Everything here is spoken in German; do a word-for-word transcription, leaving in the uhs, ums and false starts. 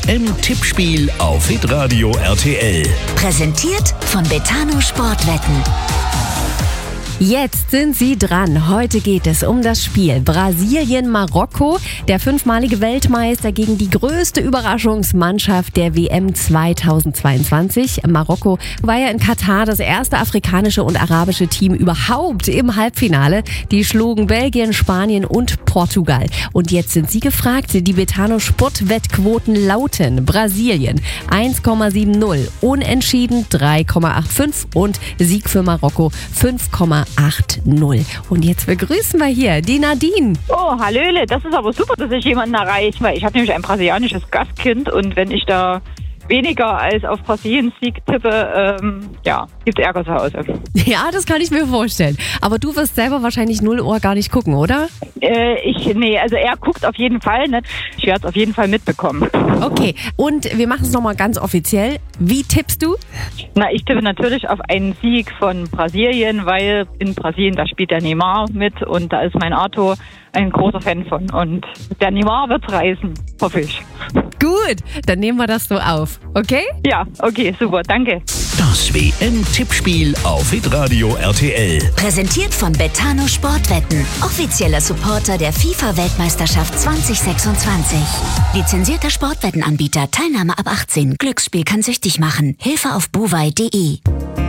M-Tippspiel auf Hitradio R T L. Präsentiert von Betano Sportwetten. Jetzt sind Sie dran. Heute geht es um das Spiel Brasilien-Marokko. Der fünfmalige Weltmeister gegen die größte Überraschungsmannschaft der W M zweitausendzweiundzwanzig. Marokko war ja in Katar das erste afrikanische und arabische Team überhaupt im Halbfinale. Die schlugen Belgien, Spanien und Portugal. Und jetzt sind Sie gefragt. Die Betano Sportwettquoten lauten: Brasilien eins Komma siebzig, Unentschieden drei Komma fünfundachtzig und Sieg für Marokko fünf Komma achtzig. Und jetzt begrüßen wir hier die Nadine. Oh, hallöle, das ist aber super, dass ich jemanden erreiche, weil ich habe nämlich ein brasilianisches Gastkind und wenn ich da weniger als auf Brasilien Sieg tippe, ähm, ja, gibt Ärger zu Hause. Ja, das kann ich mir vorstellen. Aber du wirst selber wahrscheinlich null Uhr gar nicht gucken, oder? Äh, ich, nee, also er guckt auf jeden Fall, ne? Ich werde es auf jeden Fall mitbekommen. Okay, und wir machen es nochmal ganz offiziell. Wie tippst du? Na, ich tippe natürlich auf einen Sieg von Brasilien, weil in Brasilien, da spielt der Neymar mit und da ist mein Arthur ein großer Fan von. Und der Neymar wird reisen, hoffe ich. Gut, dann nehmen wir das so auf, okay? Ja, okay, super, danke. Das W M-Tippspiel auf Hitradio R T L. Präsentiert von Betano Sportwetten. Offizieller Supporter der FIFA-Weltmeisterschaft zwanzig sechsundzwanzig. Lizenzierter Sportwettenanbieter. Teilnahme ab achtzehn. Glücksspiel kann süchtig machen. Hilfe auf buwei punkt de.